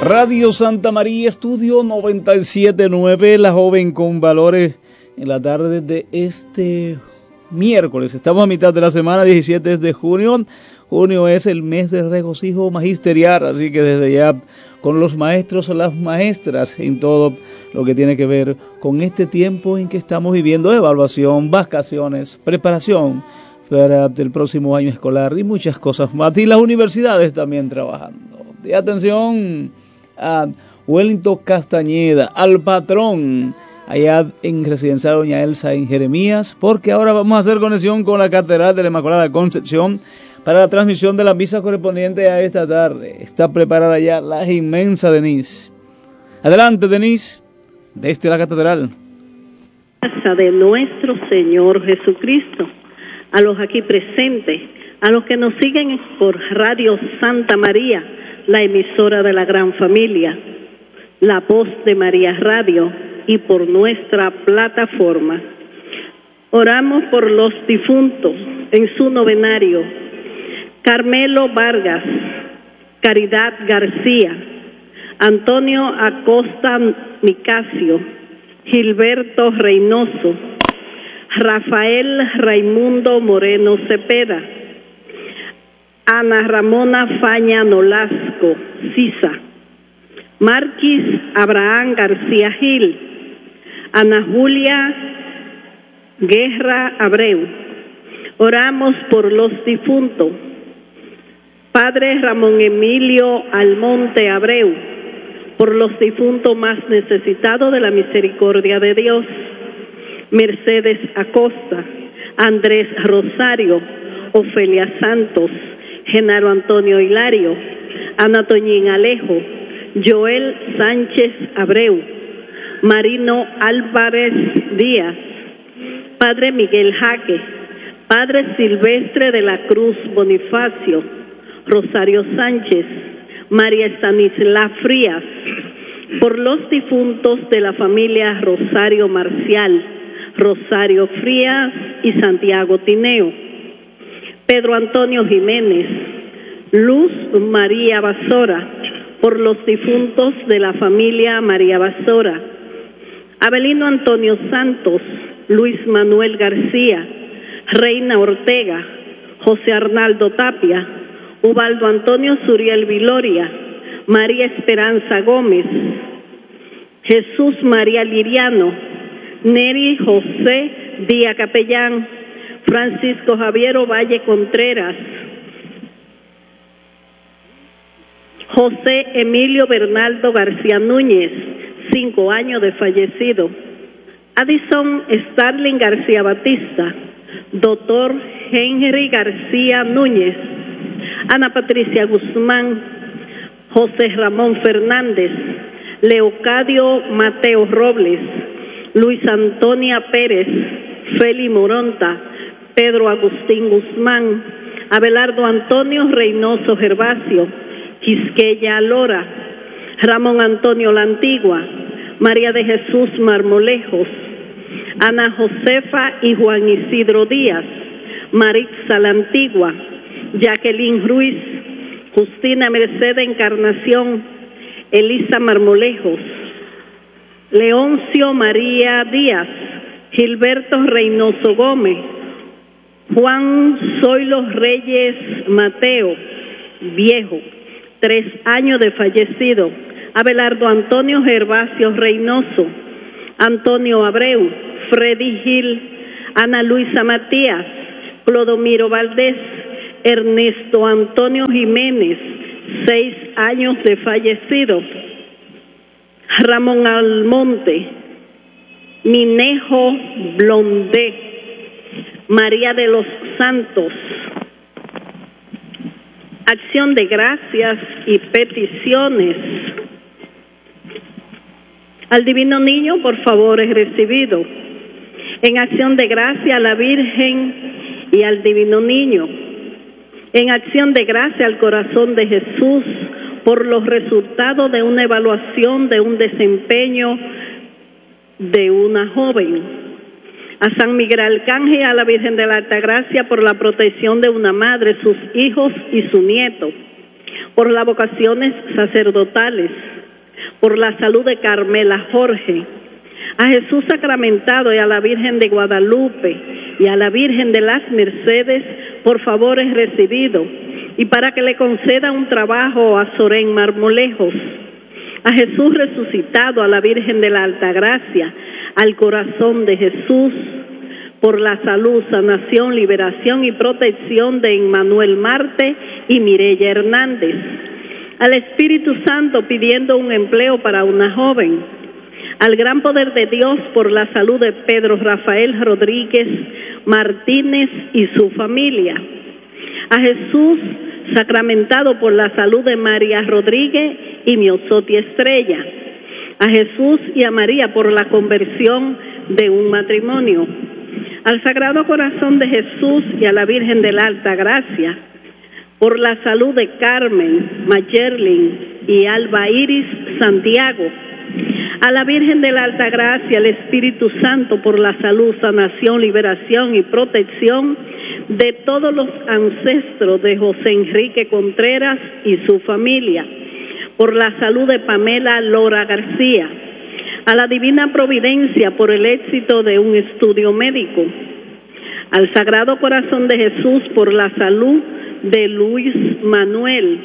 Radio Santa María, estudio 97.9, la joven con valores en la tarde de este miércoles. Estamos a mitad de la semana, 17 de junio. Junio es el mes de regocijo magisterial, así que desde ya con los maestros o las maestras en todo lo que tiene que ver con este tiempo en que estamos viviendo, evaluación, vacaciones, preparación para el próximo año escolar y muchas cosas más. Y las universidades también trabajando. Y atención a Wellington Castañeda, al patrón allá en Residencial Doña Elsa en Jeremías, porque ahora vamos a hacer conexión con la Catedral de la Inmaculada Concepción para la transmisión de la misa correspondiente a esta tarde. Está preparada ya la inmensa Denise. Adelante, Denise, desde la Catedral. De nuestro Señor Jesucristo, a los aquí presentes, a los que nos siguen por Radio Santa María, la emisora de la gran familia, la voz de María Radio y por nuestra plataforma. Oramos por los difuntos en su novenario: Carmelo Vargas, Caridad García, Antonio Acosta Nicasio, Gilberto Reynoso, Rafael Raimundo Moreno Cepeda, Ana Ramona Faña Nolasco Sisa, Marquis Abraham García Gil, Ana Julia Guerra Abreu. Oramos por los difuntos: Padre Ramón Emilio Almonte Abreu, por los difuntos más necesitados de la misericordia de Dios: Mercedes Acosta, Andrés Rosario, Ofelia Santos, Genaro Antonio Hilario, Ana Toñín Alejo, Joel Sánchez Abreu, Marino Álvarez Díaz, Padre Miguel Jaque, Padre Silvestre de la Cruz Bonifacio, Rosario Sánchez, María Estanisla Frías, por los difuntos de la familia Rosario Marcial, Rosario Frías y Santiago Tineo, Pedro Antonio Jiménez, Luz María Basora, por los difuntos de la familia María Basora, Abelino Antonio Santos, Luis Manuel García, Reina Ortega, José Arnaldo Tapia, Ubaldo Antonio Suriel Viloria, María Esperanza Gómez, Jesús María Liriano, Neri José Díaz Capellán, Francisco Javier Ovalle Contreras, José Emilio Bernaldo García Núñez, 5 años de fallecido, Addison Starling García Batista, Doctor Henry García Núñez, Ana Patricia Guzmán, José Ramón Fernández, Leocadio Mateo Robles, Luis Antonia Pérez, Feli Moronta, Pedro Agustín Guzmán, Abelardo Antonio Reynoso Gervasio, Quisqueya Lora, Ramón Antonio La Antigua, María de Jesús Marmolejos, Ana Josefa y Juan Isidro Díaz, Maritza La Antigua, Jacqueline Ruiz, Justina Mercedes Encarnación, Elisa Marmolejos, Leoncio María Díaz, Gilberto Reynoso Gómez, Juan Zoilo Reyes Mateo, viejo, 3 años de fallecido, Abelardo Antonio Gervasio Reynoso, Antonio Abreu, Freddy Gil, Ana Luisa Matías, Clodomiro Valdés, Ernesto Antonio Jiménez, 6 años de fallecido, Ramón Almonte, Minejo Blondé, María de los Santos. Acción de gracias y peticiones. Al Divino Niño, por favor, es recibido. En acción de gracia a la Virgen y al Divino Niño. En acción de gracia al corazón de Jesús por los resultados de una evaluación de un desempeño de una joven. A San Miguel Arcángel y a la Virgen de la Altagracia por la protección de una madre, sus hijos y su nieto. por las vocaciones sacerdotales, por la salud de Carmela Jorge, a Jesús sacramentado y a la Virgen de Guadalupe y a la Virgen de las Mercedes por favores recibidos, y para que le conceda un trabajo a Sorén Marmolejos, a Jesús resucitado, a la Virgen de la Altagracia, al corazón de Jesús, por la salud, sanación, liberación y protección de Emmanuel Marte y Mireya Hernández, al Espíritu Santo pidiendo un empleo para una joven, al gran poder de Dios por la salud de Pedro Rafael Rodríguez Martínez y su familia, a Jesús sacramentado por la salud de María Rodríguez y Miosotti Estrella, a Jesús y a María por la conversión de un matrimonio, al Sagrado Corazón de Jesús y a la Virgen de la Alta Gracia, por la salud de Carmen, Mayerlin y Alba Iris Santiago, a la Virgen de la Alta Gracia, al Espíritu Santo por la salud, sanación, liberación y protección de todos los ancestros de José Enrique Contreras y su familia, por la salud de Pamela Lora García, a la Divina Providencia por el éxito de un estudio médico, al Sagrado Corazón de Jesús por la salud de Luis Manuel,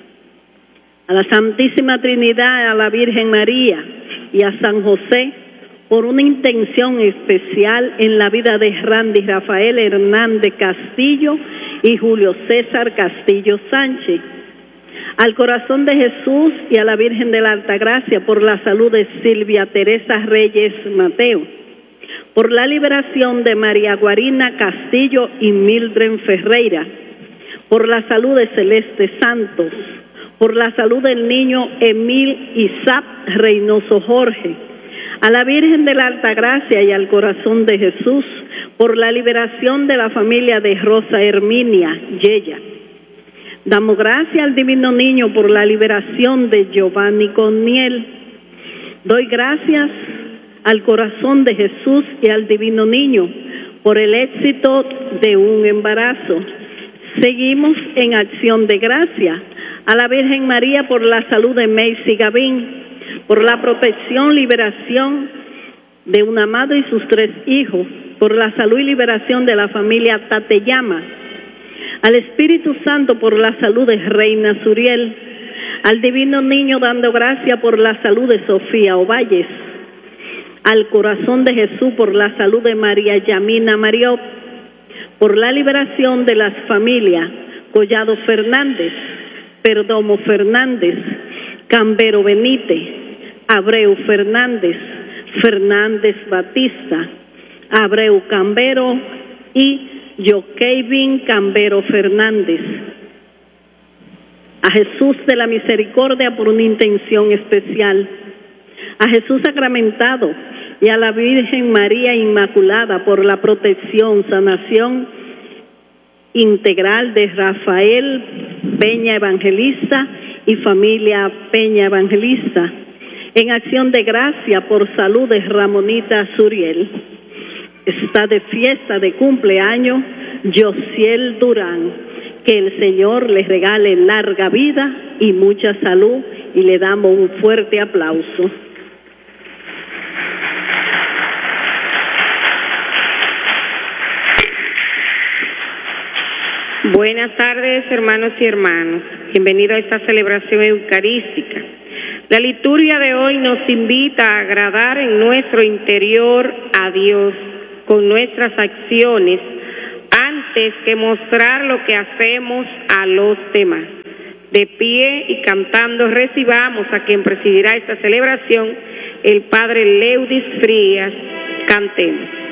a la Santísima Trinidad, a la Virgen María y a San José por una intención especial en la vida de Randy Rafael Hernández Castillo y Julio César Castillo Sánchez, al Corazón de Jesús y a la Virgen de la Altagracia por la salud de Silvia Teresa Reyes Mateo, por la liberación de María Guarina Castillo y Mildred Ferreira, por la salud de Celeste Santos, por la salud del niño Emil Isaac Reynoso Jorge, a la Virgen de la Altagracia y al Corazón de Jesús por la liberación de la familia de Rosa Herminia Yeya. Damos gracias al Divino Niño por la liberación de Giovanni Coniel. Doy gracias al Corazón de Jesús y al Divino Niño por el éxito de un embarazo. Seguimos en acción de gracia a la Virgen María por la salud de Macy Gavín, por la protección, liberación de una madre y sus 3 hijos, por la salud y liberación de la familia Tateyama, al Espíritu Santo por la salud de Reina Suriel, al Divino Niño dando gracia por la salud de Sofía Ovalles, al Corazón de Jesús por la salud de María Yamina Mariot, por la liberación de las familias Collado Fernández, Perdomo Fernández, Cambero Benítez, Abreu Fernández, Fernández Batista, Abreu Cambero y Joaquín Cambero Fernández. A Jesús de la Misericordia por una intención especial, a Jesús sacramentado y a la Virgen María Inmaculada por la protección, sanación integral de Rafael Peña Evangelista y familia Peña Evangelista, en acción de gracia por salud de Ramonita Suriel. Está de fiesta de cumpleaños Josiel Durán. Que el Señor les regale larga vida y mucha salud, y le damos un fuerte aplauso. Buenas tardes, hermanos y hermanas. Bienvenidos a esta celebración eucarística. La liturgia de hoy nos invita a agradar en nuestro interior a Dios con nuestras acciones antes que mostrar lo que hacemos a los demás. De pie y cantando recibamos a quien presidirá esta celebración, el Padre Leudis Frías. Cantemos.